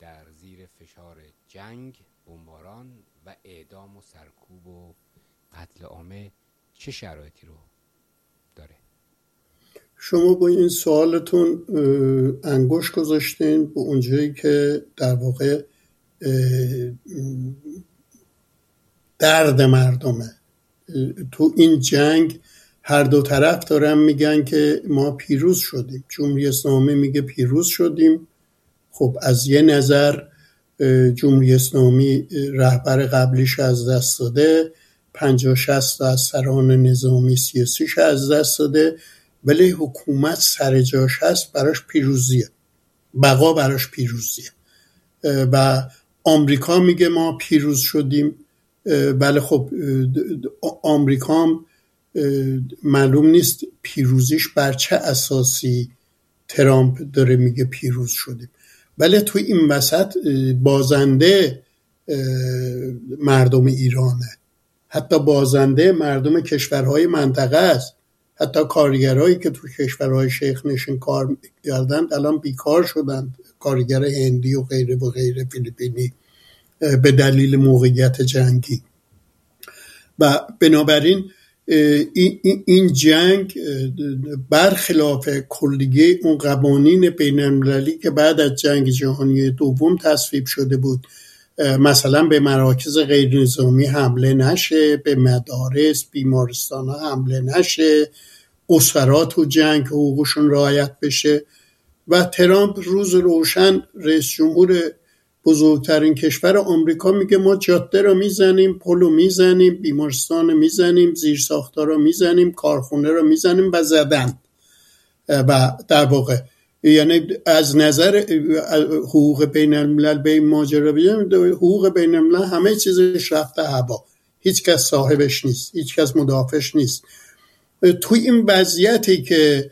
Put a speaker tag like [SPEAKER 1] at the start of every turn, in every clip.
[SPEAKER 1] در زیر فشار جنگ، بمباران و اعدام و سرکوب و قتل عامه چه شرایطی رو داره؟
[SPEAKER 2] شما با این سوالتون انگشت گذاشتین به اونجایی که در واقع درد مردمه. تو این جنگ هر دو طرف دارن میگن که ما پیروز شدیم. جمهوری اسلامی میگه پیروز شدیم. خب از یه نظر جمهوری اسلامی رهبر قبلیش از دست داده، 50-60 تا از سران نظامی سیاسیش از دست داده، ولی حکومت سر جاش هست، براش پیروزیه، بقا براش پیروزیه. و آمریکا میگه ما پیروز شدیم، ولی خب آمریکا هم معلوم نیست پیروزیش بر چه اساسی ترامپ داره میگه پیروز شدیم. ولی تو این وسط بازنده مردم ایرانه، حتی بازنده مردم کشورهای منطقه است. حتی کارگرایی که تو کشورهای شیخ نشین کار کردند الان بیکار شدند، کارگر هندی و غیره و غیره، فیلیپینی، به دلیل موقعیت جنگی. و بنابراین این جنگ برخلاف کلیه اون قوانین بین المللی که بعد از جنگ جهانی دوم تصویب شده بود، مثلا به مراکز غیر نظامی حمله نشه، به مدارس، بیمارستان ها حمله نشه، اسرا تو جنگ حقوقشون رعایت بشه. و ترامپ روز روشن رئیس جمهور بزرگترین کشور آمریکا میگه ما جاده رو میزنیم، پل رو میزنیم، بیمارستان رو میزنیم، زیرساخت‌ها رو میزنیم، کارخونه رو میزنیم و زدن. و در واقع یعنی از نظر حقوق بین الملل به این ماجرا بیایم، حقوق بین الملل همه چیزش رفته هوا، هیچ کس صاحبش نیست، هیچ کس مدافعش نیست. توی این وضعیتی که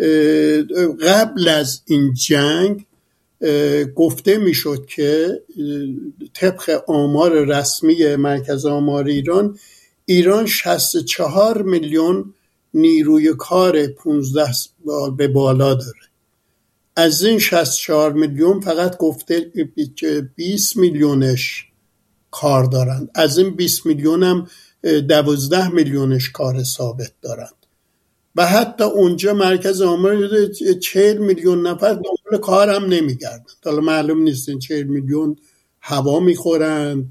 [SPEAKER 2] قبل از این جنگ گفته میشد که طبق آمار رسمی مرکز آمار ایران 64 میلیون نیروی کار 15 سال به بالا داره. از این 64 میلیون فقط گفته 20 میلیونش کار دارند. از این 20 میلیون هم 12 میلیونش کار ثابت دارند. و حتی اونجا مرکز آمار 40 میلیون نفر دنبال کار هم نمیگردن. حالا معلوم نیست این 40 میلیون هوا میخورن،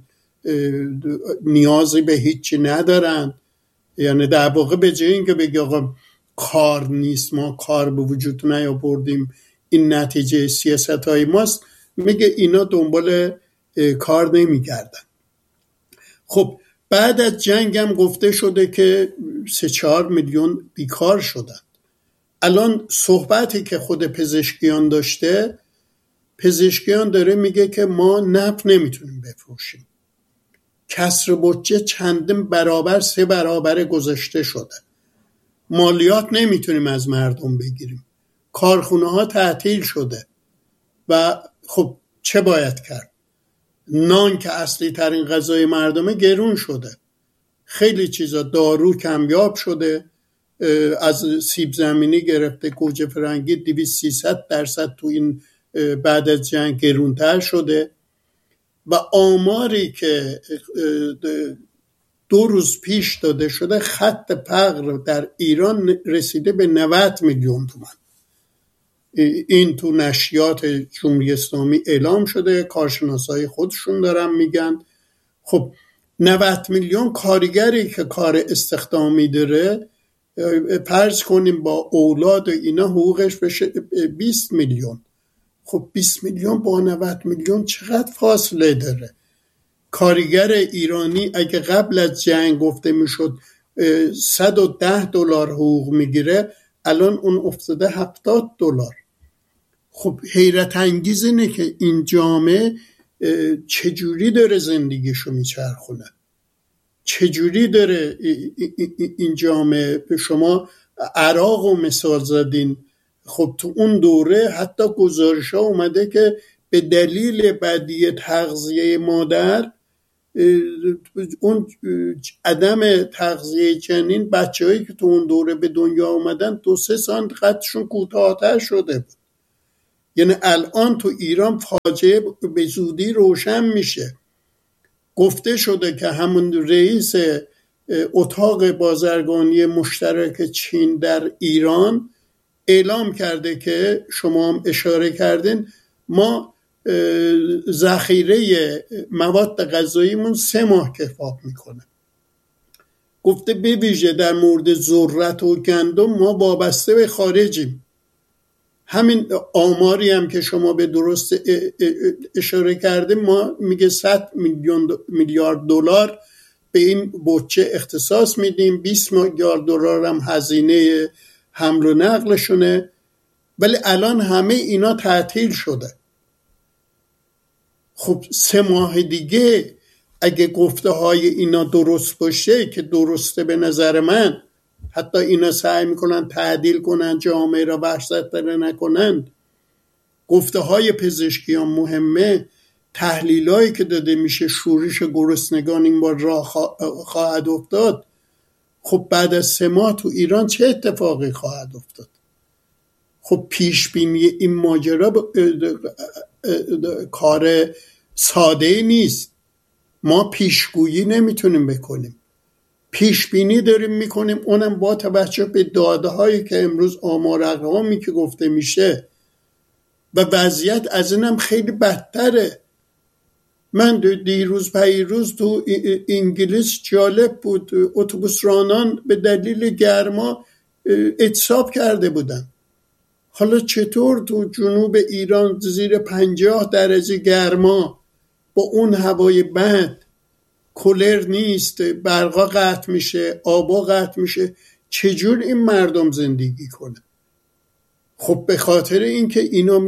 [SPEAKER 2] نیازی به هیچی ندارن. یعنی در واقع به جای اینکه بگی آقا کار نیست، ما کار به وجود نیاوردیم، این نتیجه سیاست‌های ماست، میگه اینا دنبال کار نمیگردن. خب بعد از جنگ هم گفته شده که 3-4 میلیون بیکار شدن. الان صحبتی که خود پزشکیان داشته، پزشکیان داره میگه که ما نفت نمیتونیم بفروشیم، کسر بودجه چندین برابر 3 برابر گذشته شده، مالیات نمیتونیم از مردم بگیریم، کارخونه ها تعطیل شده. و خب چه باید کرد؟ نان که اصلی ترین غذای مردمه گرون شده، خیلی چیزا، دارو کمیاب شده، از سیب زمینی گرفته گوجه فرنگی 200-300% تو این بعد از جنگ گرونتر شده. و آماری که 2 روز پیش داده شده، خط فقر در ایران رسیده به 90 میلیون تومان. این تو نشریات جمهوری اسلامی اعلام شده، کارشناسای خودشون دارن میگن. خب 90 میلیون کارگری که کار استخدامی داره، فرض کنیم با اولاد و اینا حقوقش بشه 20 میلیون. خب 20 میلیون با 90 میلیون چقدر فاصله داره؟ کارگر ایرانی اگه قبل از جنگ گفته میشد $110 حقوق میگیره، الان اون افتاده $70. خب حیرت انگیز اینه که این جامعه چجوری داره زندگیشو میچرخونه، چجوری داره این جامعه. به شما عراق رو مثال زدین. خب تو اون دوره حتی گزارش ها اومده که به دلیل بدی تغذیه مادر، اون عدم تغذیه جنین، بچه‌هایی که تو اون دوره به دنیا اومدن 2-3 سانت قدشون کوتاه‌تر شده بود. یعنی الان تو ایران فاجعه به زودی روشن میشه. گفته شده که همون رئیس اتاق بازرگانی مشترک چین در ایران اعلام کرده که شما هم اشاره کردین ما ذخیره مواد غذاییمون 3 ماه کفاف میکنه. گفته به ویژه در مورد ذرت و گندم ما وابسته به خارجیم. همین آماری هم که شما به درست اشاره کرده ما میگه 100 میلیارد دلار به این بودجه اختصاص میدیم، 20 میلیارد دلار هم هزینه حمل و نقلشونه، ولی الان همه اینا تعطیل شده. خب 3 ماه دیگه اگه گفته های اینا درست باشه که درسته به نظر من، حتی اینا سعی میکنن تعدیل کنن جامعه را وحشت در نکنن، گفته های پزشکی هم مهمه، تحلیل هایی که داده میشه شورش گرسنگان این بار راه خواهد افتاد. خب بعد از 3 ماه تو ایران چه اتفاقی خواهد افتاد؟ خب پیش بینی این ماجرا کار ساده نیست. ما پیشگویی نمیتونیم بکنیم، پیش بینی داریم میکنیم، اونم با توجه به داده هایی که امروز آمار اقوامی که گفته میشه و وضعیت از اینم خیلی بدتره. من دیروز پیروز تو انگلیس جالب بود، اتوبوس رانان به دلیل گرما اعتصاب کرده بودن. حالا چطور تو جنوب ایران زیر 50 درجه گرما با اون هوای بد، کولر نیست، برقا قطع میشه، آبا قطع میشه، چجور این مردم زندگی کنه؟ خب به خاطر اینکه اینا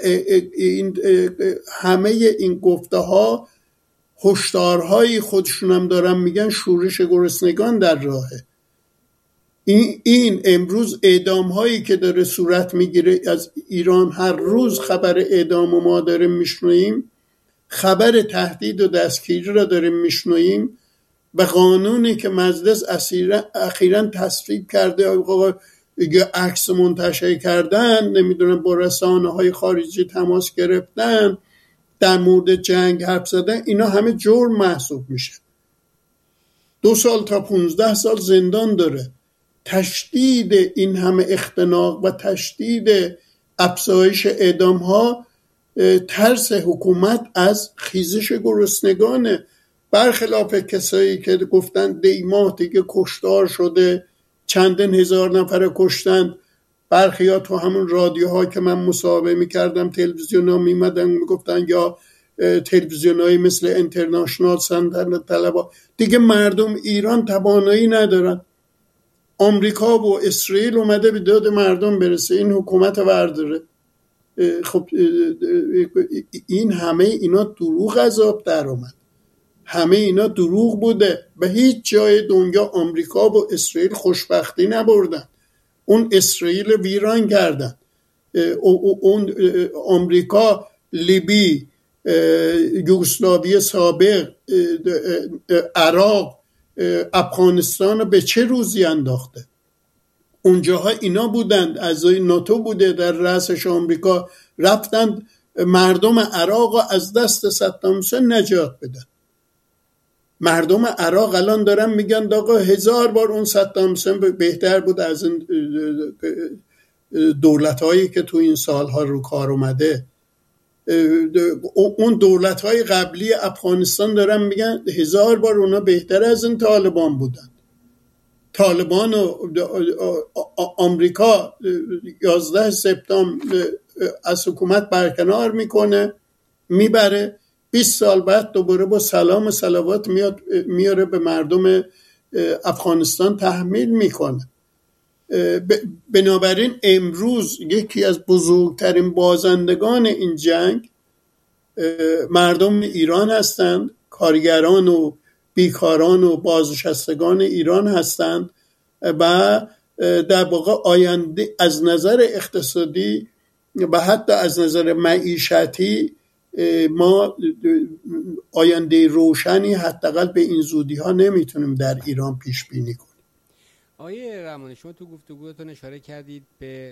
[SPEAKER 2] همه این گفته ها هشدارهای خودشون هم دارن میگن شورش گرسنگان در راهه. این امروز اعدام هایی که داره صورت میگیره از ایران، هر روز خبر اعدام ما داریم میشنویم، خبر تهدید و دستگیری را داریم میشنویم و قانونی که مجلس اخیراً تصویب کرده عکس منتشر کردن، نمیدونم با رسانه های خارجی تماس گرفتن، در مورد جنگ حرف زدن، اینا همه جرم محسوب میشه. 2 سال تا 15 سال زندان داره. تشدید این همه اختناق و تشدید افزایش اعدام ها ترس حکومت از خیزش گرسنگانه. برخلاف کسایی که گفتن دیماه دیگه کشتار شده، چندین هزار نفر کشتن، برخیا تو همون رادیوها که من مصاحبه میکردم، تلویزیون ها میمدن میگفتن یا تلویزیون های مثل انترناشنال سنتر طلبا، دیگه مردم ایران توانایی ندارن. آمریکا و اسرائیل اومده به داد مردم برسه، این حکومت ورداره. خب این همه اینا دروغ از آب در اومد، همه اینا دروغ بوده و هیچ جای دنیا آمریکا و اسرائیل خوشبختی نبردن. اون اسرائیل ویران کردن، اون آمریکا لیبی، یوگسلاوی سابق، عراق، افغانستان رو به چه روزی انداخته؟ اونجاها اینا بودند، اعضای ناتو بوده در رأسش آمریکا، رفتند مردم عراق رو از دست صدام حسین نجات بدن. مردم عراق الان دارن میگن آقا 1000 بار اون صدام حسین بهتر بود از این دولت‌هایی که تو این سالها رو کار اومده. اون دولت‌های قبلی افغانستان دارن میگن 1000 بار اونا بهتر از این طالبان بودن. طالبان و آمریکا 11 سپتامبر از حکومت برکنار میکنه، میبره، 20 سال بعد دوباره با سلام و صلوات میاره به مردم افغانستان تحمیل میکنه. بنابراین امروز یکی از بزرگترین بازندگان این جنگ مردم ایران هستند، کارگران و بیکاران و بازنشستگان ایران هستند و در واقع آینده از نظر اقتصادی و حتی از نظر معیشتی ما آینده روشنی حداقل به این زودی ها نمیتونیم در ایران پیش بینی کنیم.
[SPEAKER 1] آیه رحمانی، شما تو گفتگوتون اشاره کردید به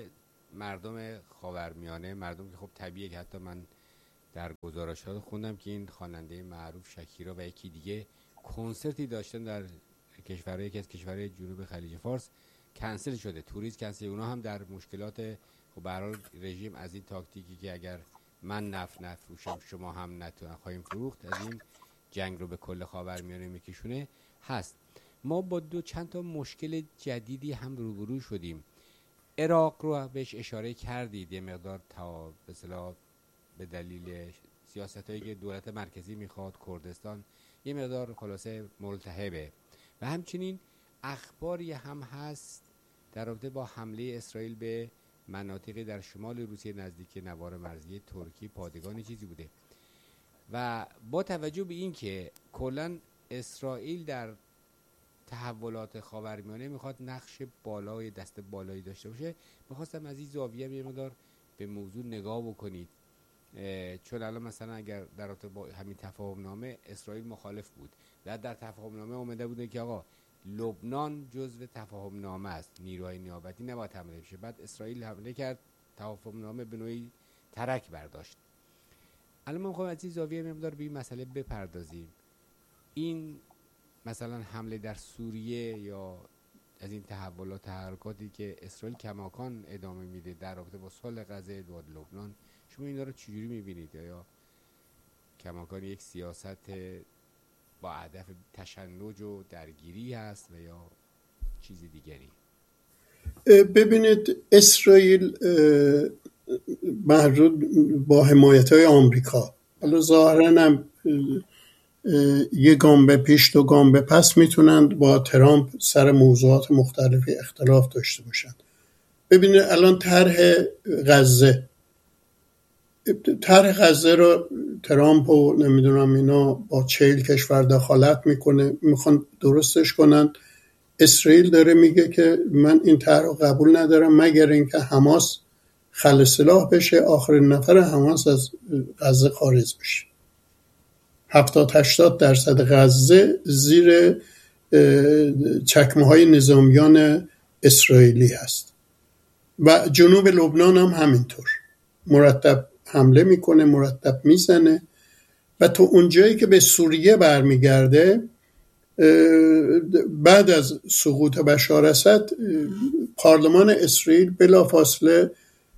[SPEAKER 1] مردم خاورمیانه، مردم که خب طبیعیه که حتی من در گزارشات خوندم که این خواننده معروف شکیرا و یکی دیگه کنسرتی داشتن در کشورهای که از کشورهای جنوب خلیج فارس، کنسل شده، توریست کنسل. اونا هم در مشکلات، خب به هر حال رژیم از این تاکتیکی که اگر من نفت نفروشم شما هم نخواهیم فروخت، از این جنگ رو به کل خاورمیانه میکشونه هست. ما با چند تا مشکل جدیدی هم روبرو شدیم. عراق رو بهش اشاره کردید، یه مقدار تا به اصطلاح به دلیل سیاستایی که دولت مرکزی میخواد، کردستان یه مقدار خلاصه ملتهبه. و همچنین اخباری هم هست در رابطه با حمله اسرائیل به مناطقی در شمال روسیه نزدیک نوار مرزی ترکیه، پادگانی چیزی بوده. و با توجه به این که کلا اسرائیل در تحولات خاورمیانه میخواد نقش بالای دست بالایی داشته باشه، میخواستم از این زاویه یه مقدار به موضوع نگاه بکنید. چون الان مثلا اگر در رابطه با همین تفاهم نامه اسرائیل مخالف بود و در تفاهم نامه اومده بوده که آقا لبنان جزو تفاهم نامه است، نیروهای نیابتی نباید حمله بشه، بعد اسرائیل حمله کرد، تفاهم نامه به نوعی ترک برداشت. الان ما میخوایم از این زاویه مقدار به این مسئله بپردازیم. این مثلا حمله در سوریه یا از این تحولات تحرکاتی که اسرائیل کماکان ادامه میده در رابطه با صلح غزه و لبنان، شما اینا رو چجوری میبینید؟ یا کماکان یک سیاست با هدف تشنج و درگیری هست و یا چیز دیگری؟
[SPEAKER 2] ببینید، اسرائیل محدود با حمایت‌های آمریکا، حالا ظاهراً هم یه گام به پیش دو گام به پس میتونند با ترامپ سر موضوعات مختلفی اختلاف داشته باشند. ببینید الان طرح غزه رو ترامپ و نمیدونم اینا با 40 کشور دخالت میکنه، میخوان درستش کنن. اسرائیل داره میگه که من این طرح رو قبول ندارم مگر اینکه حماس خلع سلاح بشه، آخرین نفر حماس از غزه خارج بشه. 70-80% غزه زیر چکمه‌های نظامیان اسرائیلی هست و جنوب لبنان هم همینطور، مرتب حمله میکنه، مرتب میزنه. و تو اونجایی که به سوریه برمیگرده، بعد از سقوط بشار اسد پارلمان اسرائیل بلافاصله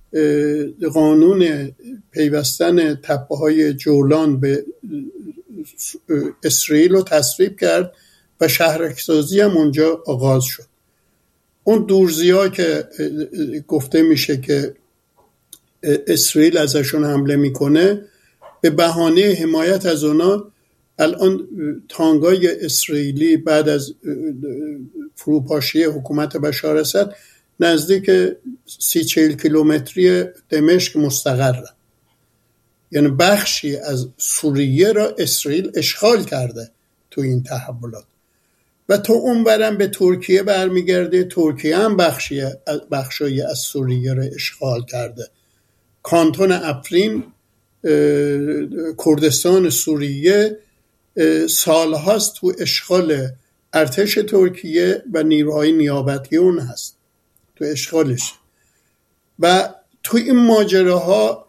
[SPEAKER 2] قانون پیوستن تپه‌های جولان به اسرائیل رو تصویب کرد و شهرک‌سازی هم اونجا آغاز شد. اون دورزی‌ها که گفته میشه که اسرائیل ازشون حمله میکنه، به بهانه حمایت از اونا الان تانگای اسرائیلی بعد از فروپاشی حکومت بشار اسد نزدیک 30-40 کیلومتری دمشق مستقرن. یعنی بخشی از سوریه را اسرائیل اشغال کرده تو این تحولات و تو اون برم به ترکیه برمیگرده. ترکیه هم بخشی از سوریه را اشغال کرده. کانتون افرین، کردستان سوریه، سالهاست تو اشغال ارتش ترکیه و نیروهای نیابتی اون هست، تو اشغالش. و تو این ماجراها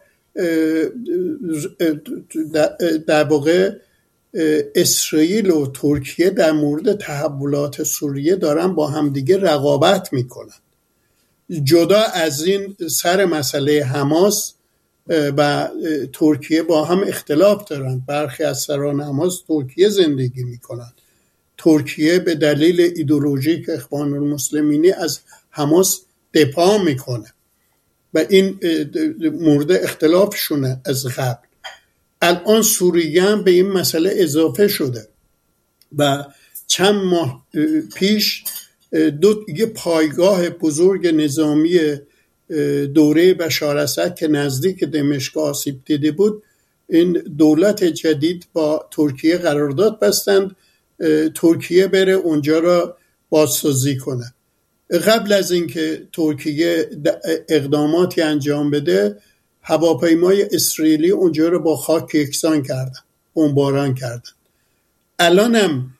[SPEAKER 2] در واقع اسرائیل و ترکیه در مورد تحولات سوریه دارن با همدیگه رقابت میکنن. جدا از این سر مسئله حماس و ترکیه با هم اختلاف دارن. برخی از سران حماس ترکیه زندگی میکنن. ترکیه به دلیل ایدئولوژیک اخوان المسلمینی از حماس دفاع میکنه و این مورد اختلافشونه از قبل. الان سوریه هم به این مسئله اضافه شده و چند ماه پیش یه پایگاه بزرگ نظامی دوره بشار اسد که نزدیک دمشق آسیب دیده بود، این دولت جدید با ترکیه قرارداد بستند ترکیه بره اونجا را بازسازی کنه. قبل از اینکه ترکیه اقداماتی انجام بده، هواپیمای اسرائیلی اونجا رو با خاک یکسان کردن، بمباران کردن. الان هم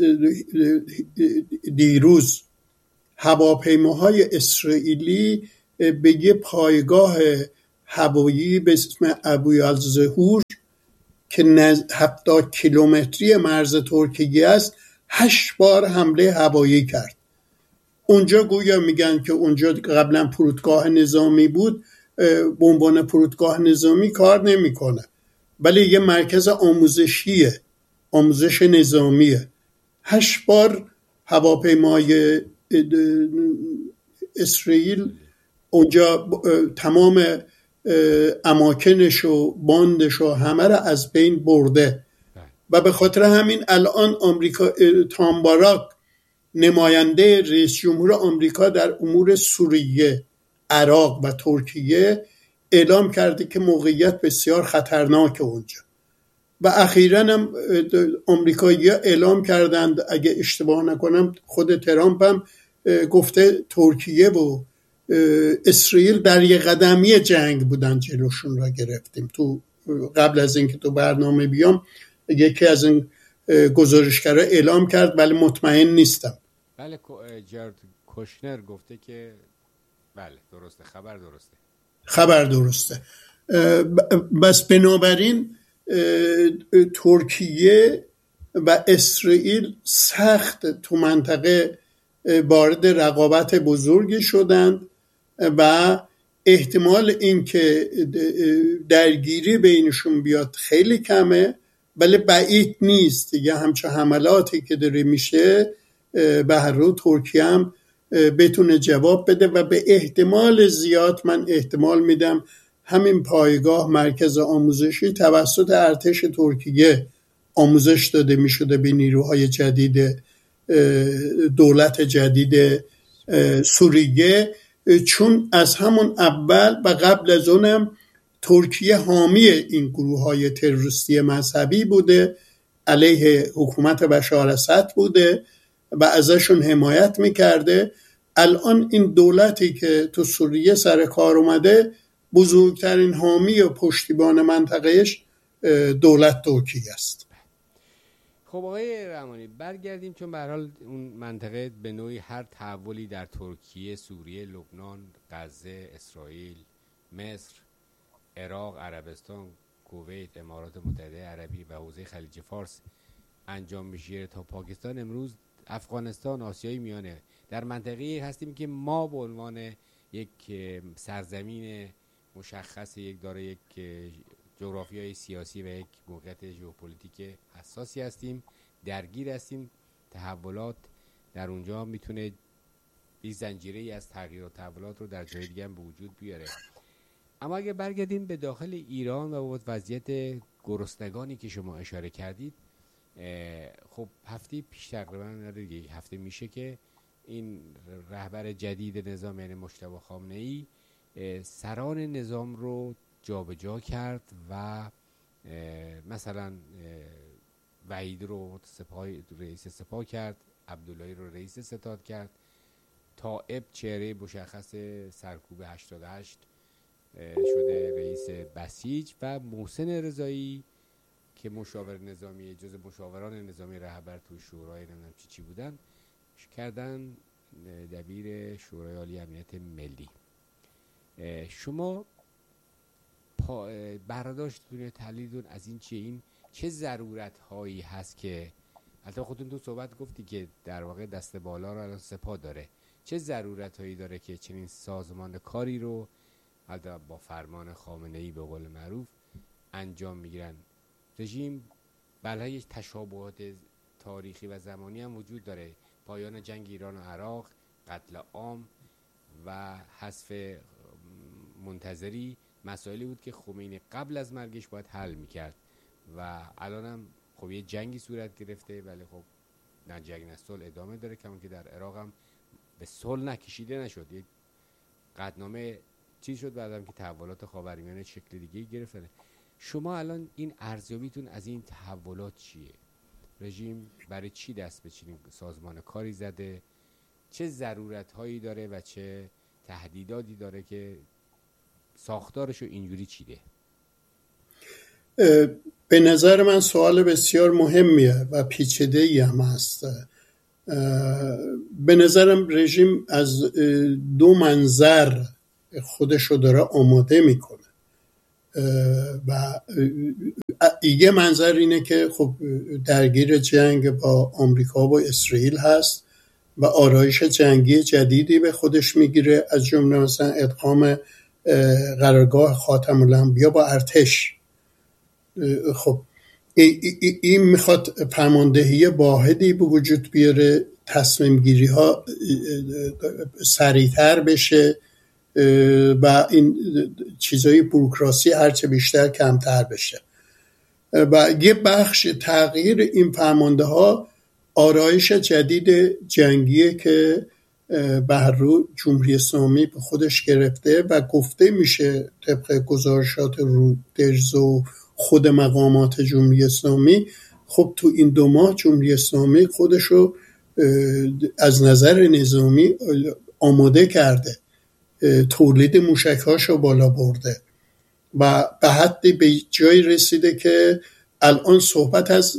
[SPEAKER 2] دیروز هواپیماهای اسرائیلی به یه پایگاه هوایی به اسم ابوالظهور که 70 کیلومتری مرز ترکیه است 8 بار حمله هوایی کرد. اونجا گویا میگن که اونجا قبلا فرودگاه نظامی بود، به عنوان فرودگاه نظامی کار نمیکنه، ولی یه مرکز آموزشیه، آموزش نظامیه. 8 بار هواپیمای اسرائیل اونجا تمام اماکنش و باندش و همه را از بین برده و به خاطر همین الان آمریکا، تام باراک نماینده رئیس جمهور آمریکا در امور سوریه، عراق و ترکیه اعلام کرده که موقعیت بسیار خطرناک اونجا و اخیراً هم آمریکایی‌ها اعلام کردند، اگه اشتباه نکنم خود ترامپ هم گفته ترکیه و اسرائیل در یک قدمی جنگ بودن، جلوشون را گرفتیم. تو قبل از اینکه تو برنامه بیام یکی از این گزارشگرا اعلام کرد، ولی مطمئن نیستم.
[SPEAKER 1] بله جارد کوشنر گفته که بله درسته، خبر درسته.
[SPEAKER 2] بس بنابراین ترکیه و اسرائیل سخت تو منطقه وارد رقابت بزرگی شدند و احتمال این که درگیری بینشون بیاد خیلی کمه، ولی بعید نیست. یه همچه حملاتی که داره میشه به هر رو ترکیه هم بتونه جواب بده و به احتمال زیاد من احتمال میدم همین پایگاه مرکز آموزشی توسط ارتش ترکیه آموزش داده میشده به نیروهای جدید دولت جدید سوریه، چون از همون اول و قبل از اونم ترکیه حامی این گروه‌های تروریستی مذهبی بوده، علیه حکومت بشار اسد بوده و ازشون حمایت میکرده. الان این دولتی که تو سوریه سر کار اومده بزرگترین حامی و پشتیبان منطقهش دولت ترکیه است.
[SPEAKER 1] خب آقای رحمانی برگردیم، چون به هر حال اون منطقه به نوعی هر تحولی در ترکیه، سوریه، لبنان، غزه، اسرائیل، مصر، عراق، عربستان، کویت، امارات متحده عربی و حوزه خلیج فارس انجام میشه تا پاکستان، امروز افغانستان، آسیای میانه، در منطقه هستیم که ما به عنوان یک سرزمین مشخص، یک جغرافیای سیاسی و یک موقعیت ژئوپلیتیک حساسی هستیم، درگیر هستیم. تحولات در اونجا میتونه این زنجیره‌ای از تغییر و تحولات رو در جای دیگه هم به وجود بیاره. اما اگه برگردیم به داخل ایران و وضعیت گرسنگانی که شما اشاره کردید، خب هفته پیش تقریبا یک هفته میشه که این رهبر جدید نظام یعنی مجتبی خامنه‌ای سران نظام رو جابجا کرد و مثلا وحید رو رئیس سپاه کرد، عبداللهی رو رئیس ستاد کرد، طائب چهره مشخص سرکوب 88 شده رئیس بسیج و محسن رضایی که مشاور نظامی، جز مشاوران نظامی رهبر تو شورای نمیدونم چی بودن، کردن دبیر شورای عالی امنیت ملی. شما برداشتتون، تحلیلتون از این چیه؟ این چه ضرورت هایی هست که البته خودتون تو صحبت گفتی که در واقع دست بالا رو الان سپاه داره، چه ضرورت هایی داره که چنین سازمان کاری رو البته با فرمان خامنه‌ای به قول معروف انجام میگیرن؟ رژیم بله یک تشابهات تاریخی و زمانی هم وجود داره، پایان جنگ ایران و عراق، قتل عام و حذف منتظری مسائلی بود که خمینی قبل از مرگش باید حل میکرد و الان هم خب یه جنگی صورت گرفته، ولی خب نه جنگ نه صلح ادامه داره، کما که در عراق هم به صلح نکشیده نشد، یک قطعنامه چیز شد بعدم که تحولات خاورمیانه شکل دیگه گرفته. شما الان این ارزیابیتون از این تحولات چیه؟ رژیم برای چی دست به چنین سازمان کاری زده؟ چه ضرورت هایی داره و چه تهدیداتی داره که ساختارشو اینجوری چیده؟
[SPEAKER 2] به نظر من سوال بسیار مهمیه و پیچیده‌ای هم هست. به نظرم رژیم از دو منظر خودش رو داره آماده میکنه و یه منظر اینه که خب درگیر جنگ با آمریکا و اسرائیل هست و آرایش جنگی جدیدی به خودش میگیره، از جمله مثلا ادغام قرارگاه خاتم الانبیا با ارتش. خب این میخواد فرماندهی واحدی به وجود بیاره، تصمیم گیری ها سریعتر بشه و این چیزای بوروکراسی هرچه بیشتر کمتر بشه. و یه بخش تغییر این فرمانده ها آرایش جدید جنگیه که بهرو جمهوری اسلامی به خودش گرفته و گفته میشه طبق گزارشات رویترز و خود مقامات جمهوری اسلامی، خب تو این 2 ماه جمهوری اسلامی خودشو از نظر نظامی آماده کرده، تولید موشک‌هاشو بالا برده و به حدی به جایی رسیده که الان صحبت از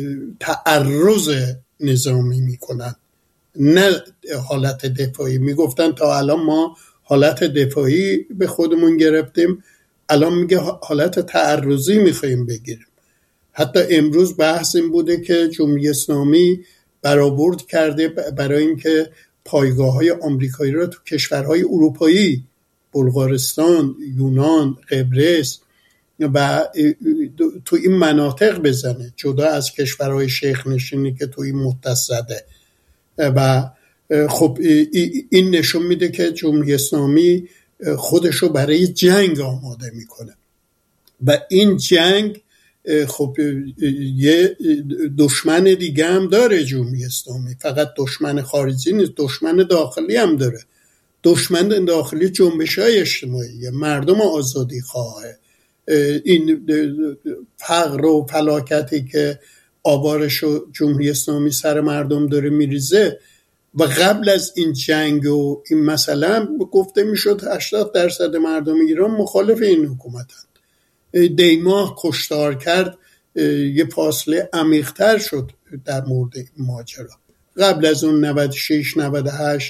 [SPEAKER 2] تعرض نظامی میکنن، نه حالت دفاعی. میگفتن تا الان ما حالت دفاعی به خودمون گرفتیم، الان میگه حالت تعرضی میخوایم بگیریم. حتی امروز بحث این بوده که جمهوری اسلامی برآورد کرده برای اینکه پایگاه‌های آمریکایی را تو کشورهای اروپایی، بلغارستان، یونان، قبرس و تو این مناطق بزنه، جدا از کشورهای شیخ نشینی که تو این متصل زده. و خب این نشون میده که جمهوری اسلامی خودشو برای جنگ آماده میکنه و این جنگ خب یه دشمن دیگه هم داره جمهوری اسلامی، فقط دشمن خارجی نیست، دشمن داخلی هم داره. دشمن داخلی جنبش‌های اجتماعی، مردم آزادی خواهه، این فقر و فلاکتی که آوارشو جمهوری اسلامی سر مردم داره میریزه. و قبل از این جنگ و این مثلا گفته میشد 80% مردم ایران مخالف این حکومتند. دیماه کشتار کرد، یه فاصله عمیق‌تر شد در مورد این ماجرا. قبل از اون 96 98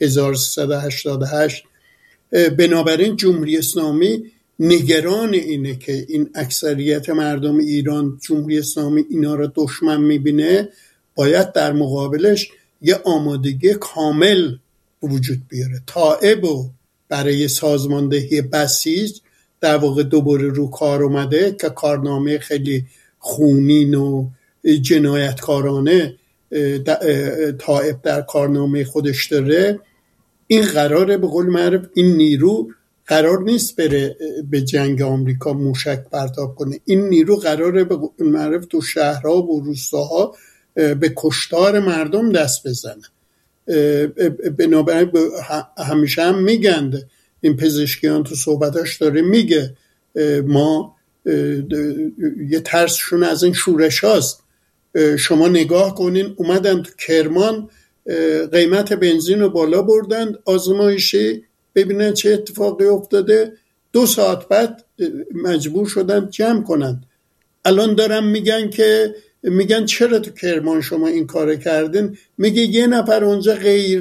[SPEAKER 2] 1388. بنابراین جمهوری اسلامی نگران اینه که این اکثریت مردم ایران جمهوری اسلامی اینا رو دشمن میبینه، باید در مقابلش یه آمادگی کامل وجود بیاره. تائب و برای سازماندهی بسیج در واقع دوباره رو کار اومده که کارنامه خیلی خونین و جنایتکارانه تائب در کارنامه خودش داره. این قراره به قول معروف این نیرو قرار نیست بره به جنگ آمریکا موشک پرتاب کنه، این نیرو قراره به قول معروف تو شهرها و روستاها به کشتار مردم دست بزنه. بنابراین همیشه هم میگن، این پزشکیان تو صحبتاش داره میگه ما یه ترسشون از این شورش هاست. شما نگاه کنین اومدن تو کرمان قیمت بنزین رو بالا بردن آزمایشی، ببینن چه اتفاقی افتاده. 2 ساعت بعد مجبور شدن جمع کنن. الان دارن میگن چرا تو کرمان شما این کار کردین؟ میگه یه نفر اونجا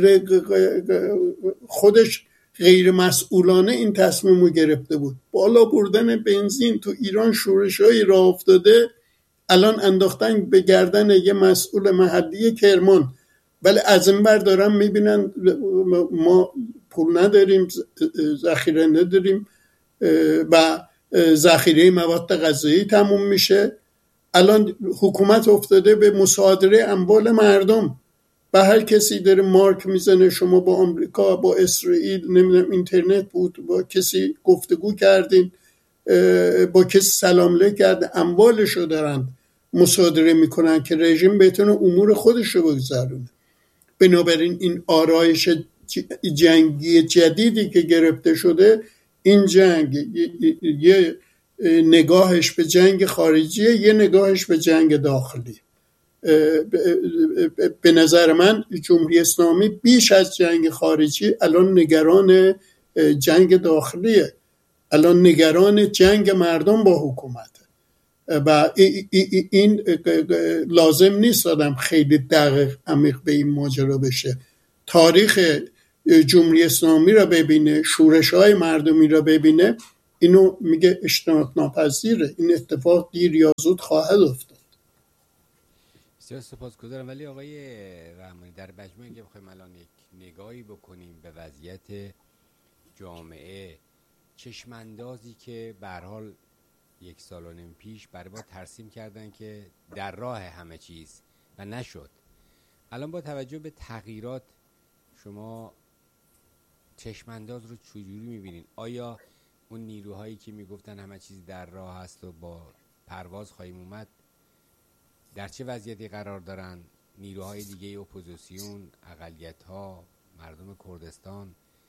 [SPEAKER 2] خودش غیر مسئولانه این تصمیم رو گرفته بود. بالا بردن بنزین تو ایران شورش‌هایی راه افتاده، الان انداختن به گردن یه مسئول محلی کرمان. ولی از این بر دارن میبینن ما پول نداریم، ذخیره نداریم و ذخیره مواد غذایی تموم میشه. الان حکومت افتاده به مصادره اموال مردم و هر کسی داره مارک میزنه. شما با آمریکا، با اسرائیل، نمیدونم اینترنت بود، با کسی گفتگو کردین، با کسی سلام علیک کردین، اموالشو دارن مصادره میکنن که رژیم بتونه امور خودشو بگذرونه. بنابراین این آرایش جنگی جدیدی که گرفته شده، این جنگ یه نگاهش به جنگ خارجیه، یه نگاهش به جنگ داخلی. به نظر من جمهوری اسلامی بیش از جنگ خارجی الان نگران جنگ داخلیه، الان نگران جنگ مردم با حکومت. و این لازم نیست آدم خیلی دقیق عمیق به این ماجرا بشه. تاریخ جمهوری اسلامی را ببینه، شورش‌های مردمی را ببینه، اینو میگه اجتناب ناپذیره. این اتفاق دیر یا زود خواهد افتاد.
[SPEAKER 1] بسیار سپاسگزارم. ولی آقای رحمانی در مجموع اگه بخوایم الان یک نگاهی بکنیم به وضعیت جامعه، چشماندازی که به هر حال 1.5 سال پیش برای ما ترسیم کردن که در راه همه چیز و نشد، الان با توجه به تغییرات شما چشمانداز رو چجوری میبینین؟ آیا اون نیروهایی که میگفتن همه چیز در راه هست و با پرواز خواهیم اومد در چه وضعیتی قرار دارن؟ نیروهای دیگه اپوزیسیون، اقلیت‌ها، مردم کردستان،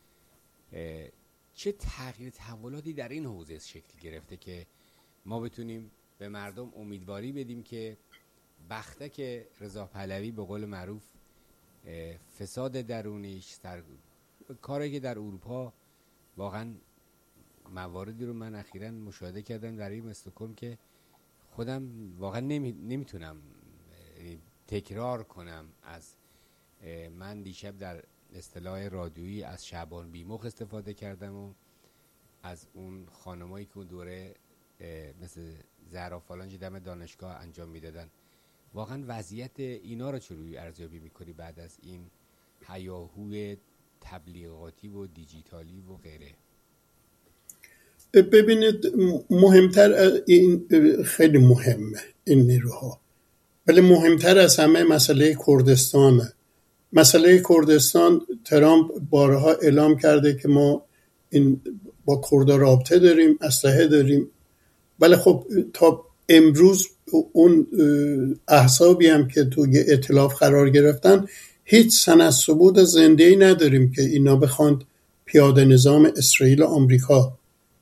[SPEAKER 1] چه تغییر تحولاتی در این حوزه شکل گرفته که ما بتونیم به مردم امیدواری بدیم که بختک رضا پهلوی به قول معروف فساد درونیش، کاری که در اروپا واقعا مواردی رو من اخیراً مشاهده کردم در این استکهلم که خودم واقعا نمیتونم تکرار کنم. از من دیشب در اصطلاح رادیویی از شعبان بیمخ استفاده کردم و از اون خانمایی که اون دوره مثل زهرا فالانج دم دانشگاه انجام میدادن. واقعا وضعیت اینا رو چجوری ارزیابی میکنی بعد از این هیاهوی تبلیغاتی و دیجیتالی و غیره؟
[SPEAKER 2] ببینید، مهمتر این خیلی مهمه این نیروها، ولی مهمتر از همه مسئله کردستانه. مسئله کردستان، ترامپ بارها اعلام کرده که ما این با کردها رابطه داریم، اسلحه داریم، ولی خب تا امروز اون احزابی هم که توی ائتلاف قرار گرفتن هیچ سند ثبوت زنده‌ای نداریم که اینا بخوان پیاده نظام اسرائیل و آمریکا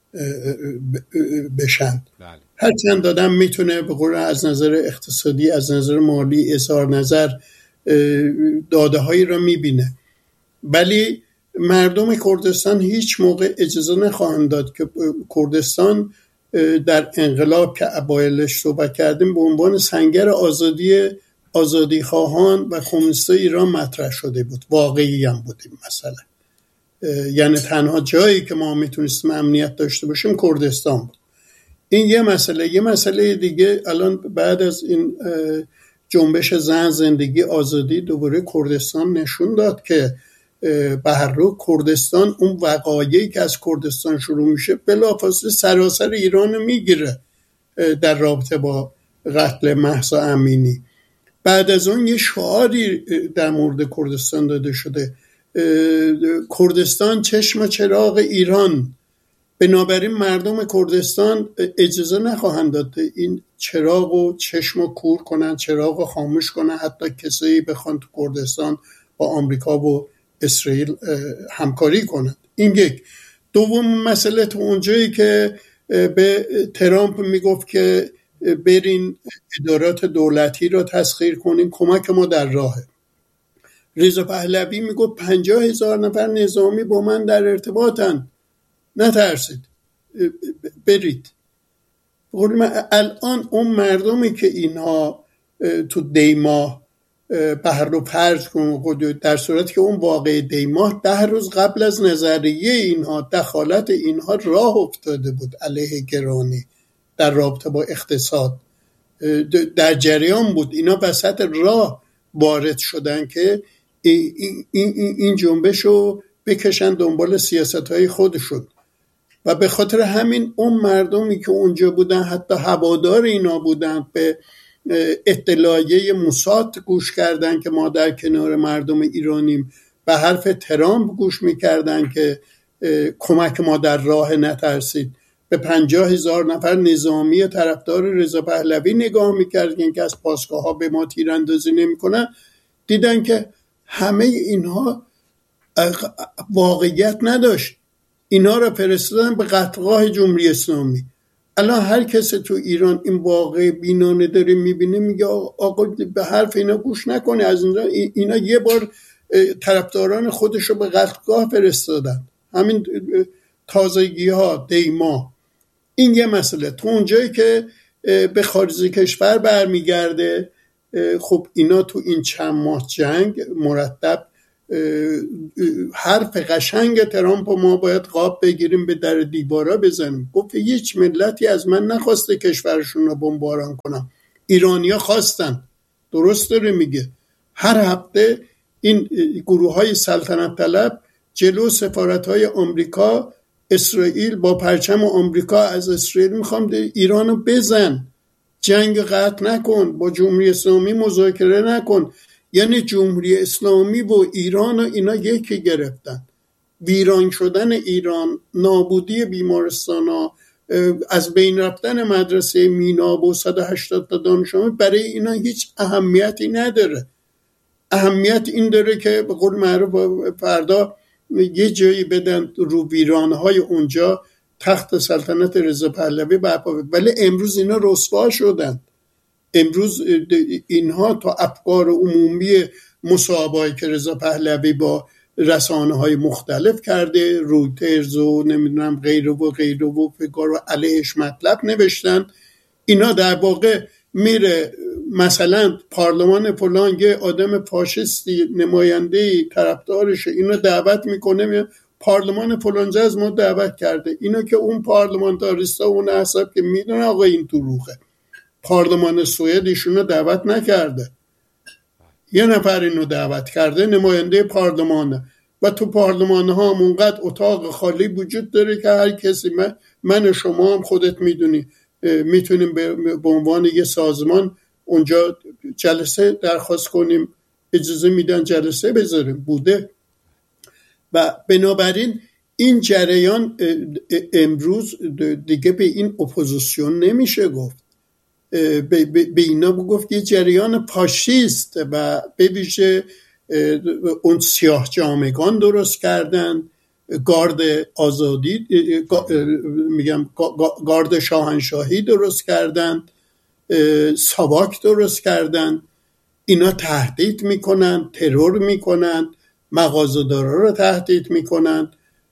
[SPEAKER 2] بشن. هرچند دادم میتونه به قول از نظر اقتصادی، از نظر مالی اظهار نظر داده هایی را میبینه، ولی مردم کردستان هیچ موقع اجازه نخواهند داد که کردستان در انقلاب که اوایلش صحبت کردیم به عنوان سنگر آزادی خواهان و کمونیستای ایران مطرح شده بود. واقعی هم بودیم مثلا، یعنی تنها جایی که ما میتونستیم امنیت داشته باشیم کردستان بود. این یه مسئله. یه مسئله دیگه، الان بعد از این جنبش زن، زندگی، آزادی، دوباره کردستان نشون داد که به هر رو کردستان، اون وقایعی که از کردستان شروع میشه بلافاصله سراسر ایران میگیره. در رابطه با قتل مهسا امینی بعد از اون یه شعاری در مورد کردستان داده شده: کردستان چشم و چراغ ایران. بنابراین مردم کردستان اجازه نخواهند داد این چراغ و چشم و کور کنن، چراغ و خاموش کنن، حتی کسایی بخوان تو کردستان با آمریکا و اسرائیل همکاری کنند. این یک. دوم مسئله، تو اونجایی که به ترامپ میگفت که برین ادارات دولتی را تسخیر کنین، کمک ما در راهه. رضا پهلوی میگفت 50,000 نفر نظامی با من در ارتباطن، نترسید، برید. الان اون مردمی که اینها تو دیماه بهر رو فرض کن، در صورتی که اون واقع دیماه 10 روز قبل از نظریه اینها، دخالت اینها راه افتاده بود علیه گرانی در رابطه با اقتصاد، در جریان بود. اینا وسط راه وارد شدن که این جنبش رو بکشن دنبال سیاست‌های خودشون، و به خاطر همین اون مردمی که اونجا بودن، حتی هوادار اینا بودن، به اطلاعیه موساد گوش کردن که ما در کنار مردم ایرانیم، به حرف ترامپ گوش میکردن که کمک ما در راه، نترسید. به 50,000 نفر نظامی طرفدار رضا پهلوی نگاه میکردن که از پاسگاه ها به ما تیراندازی نمیکنن، دیدن که همه اینها واقعیت نداشت. اینا را فرستادن به قتلگاه جمهوری اسلامی. الان هر کسی تو ایران این واقع بینانه داره میبینه، میگه آقا به حرف اینا گوش نکنه. از اینا یه بار طرفداران خودش رو به قتلگاه فرستادن، همین تازگی ها، دیما. این یه مسئله. تو اونجایی که به خارج کشور برمیگرده، خب اینا تو این چند ماه جنگ مرتب حرف قشنگ ترامپ ما باید قاب بگیریم به در دیوارا بزنیم. گفت هیچ ملتی از من نخواسته کشورشون رو بمباران کنم، ایرانیا خواستن. درست داره میگه. هر هفته این گروه های سلطنت طلب جلو سفارت های آمریکا، اسرائیل با پرچم آمریکا از اسرائیل میخوام ایرانو بزن، جنگ قطع نکن، با جمهوری اسلامی مذاکره نکن. یعنی جمهوری اسلامی و ایران و اینا یکی گرفتن. ویران شدن ایران، نابودی بیمارستان ها، از بین رفتن مدرسه مینا و 180 تا دانش آموز، برای اینا هیچ اهمیتی نداره. اهمیت این داره که به قول معروف فردا یه جایی بدن رو ویرانهای اونجا تخت سلطنت رضا پهلوی برپا. ولی امروز اینا رسوا شدن. امروز اینها تا افکار عمومی مصاحبه‌ای که رضا پهلوی با رسانه‌های مختلف کرده، رویترز و نمیدونم غیره و غیره و فکر رو علیهش مطلب نوشتن، اینا در واقع میره مثلا پارلمان فلان یه آدم فاشisتی نماینده طرفدارش اینو دعوت میکنه، پارلمان فلانجا از ما دعوت کرده. اینا که اون پارلمانتاریستا اون احزاب که میدونه آقا این تو روخه. پارلمان سوئد ایشونو دعوت نکرده، یه نفر اینو دعوت کرده، نماینده پارلمانه. و تو پارلمان ها هم اونقدر اتاق خالی وجود داره که هر کسی، من شما هم خودت میدونی، میتونیم به عنوان یه سازمان اونجا جلسه درخواست کنیم، اجازه میدن جلسه بذاریم. بوده. و بنابراین این جریان امروز دیگه به این اپوزیسیون نمیشه گفت، به اینا گفت یه جریان فاشیست. و به ویژه اون سیاه جامگان درست کردن، گارد آزادی، میگم گارد شاهنشاهی درست کردن، ساواک درست کردن. اینا تهدید میکنن، ترور میکنن، مغازه‌دارا رو تهدید میکنن.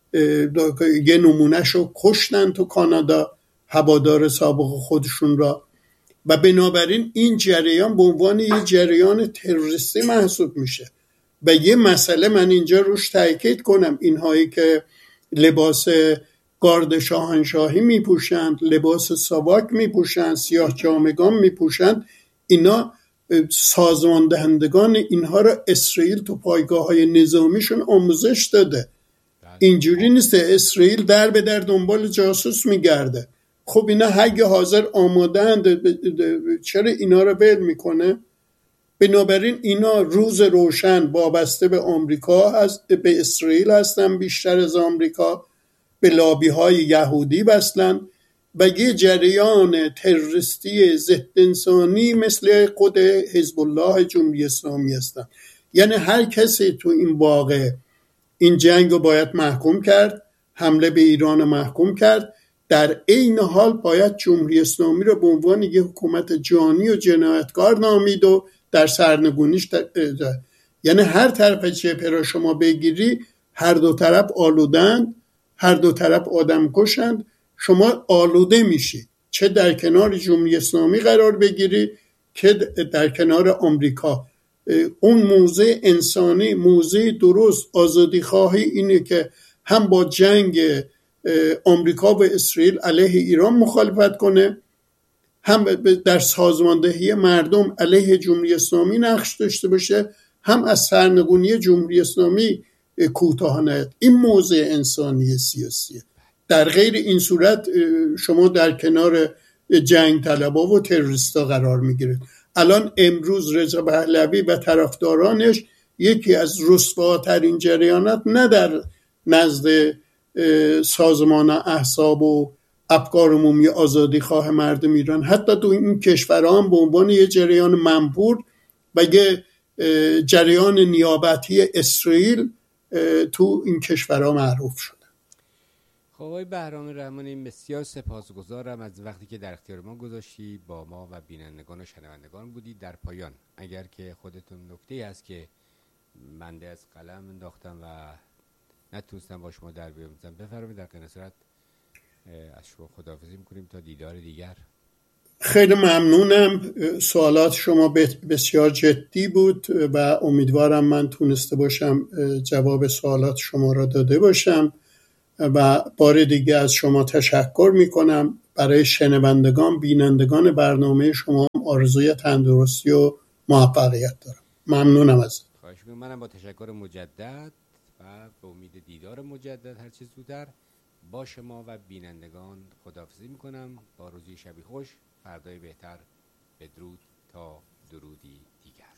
[SPEAKER 2] یه نمونهشو کشتن تو کانادا، هوادار سابق خودشون را. و بنابراین این جریان به عنوان یه جریان تروریستی محسوب میشه. و یه مسئله من اینجا روش تاکید کنم، اینهایی که لباس گارد شاهنشاهی میپوشند، لباس ساواک میپوشند، سیاه جامگان میپوشند، اینا سازمان دهندگان اینها را اسرائیل تو پایگاه های نظامیشون آموزش داده. اینجوری نیست اسرائیل در به در دنبال جاسوس میگرده. خب اینا اگه حاضر آماده‌اند، چرا اینا رو ول میکنه؟ بنابراین اینا روز روشن وابسته به آمریکا هست، به اسرائیل هستن بیشتر از آمریکا، به لابی های یهودی بستن و یه جریان تروریستی ضد انسانی مثل خود حزب الله جمهوری اسلامی هستن. یعنی هر کسی تو این واقع این جنگ رو باید محکوم کرد، حمله به ایران محکوم کرد، در عین حال باید جمهوری اسلامی رو به عنوان یک حکومت جانی و جنایتکار نامید و در سرنگونیش یعنی هر طرف جبهه را شما بگیری، هر دو طرف آلودند، هر دو طرف آدم کشند، شما آلوده میشی. چه در کنار جمهوری اسلامی قرار بگیری که در کنار آمریکا. اون موضع انسانی، موضع درست، آزادی خواهی اینه که هم با جنگ آمریکا و اسرائیل علیه ایران مخالفت کنه، هم در سازماندهی مردم علیه جمهوری اسلامی نقش داشته باشه، هم از سرنگونی جمهوری اسلامی کوتاه نیاد. این موضع انسانی سیاسیه. در غیر این صورت شما در کنار جنگ طلبا و تروریستا قرار میگیرید. الان امروز رضا پهلوی و طرفدارانش یکی از رسواترین جریانات نه در نزد سازمان احزاب و افکار عمومی آزادی خواه مردم ایران، حتی تو این کشورها هم به عنوان یه جریان منفور و یه جریان نیابتی اسرائیل تو این کشورها معروف شده.
[SPEAKER 1] خب آقای بهرام رحمانی، بسیار سپاسگزارم از وقتی که در اختیار ما گذاشتی، با ما و بینندگان و شنوندگان بودی. در پایان اگر که خودتون نکته‌ای هست که منده از قلم انداختم و نتونستم با شما در بیاموزم بفرمایید. در غیر صورت از شما خداحافظی میکنیم تا دیدار دیگر.
[SPEAKER 2] خیلی ممنونم. سوالات شما بسیار جدی بود و امیدوارم من تونسته باشم جواب سوالات شما را داده باشم و بار دیگه از شما تشکر میکنم. برای شنوندگان بینندگان برنامه شما آرزوی تندرستی و موفقیت دارم. ممنونم ازت.
[SPEAKER 1] خواهش می‌کنم. منم با تشکر مجدد و به امید دیدار مجدد هر چه زودتر با شما و بینندگان خداحافظی میکنم. با روزی شبی خوش، فردای بهتر. بدرود تا درودی دیگر.